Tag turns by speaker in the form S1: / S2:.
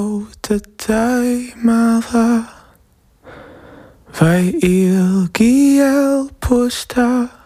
S1: ute deg med deg. Vei ilgi hjelp hos deg.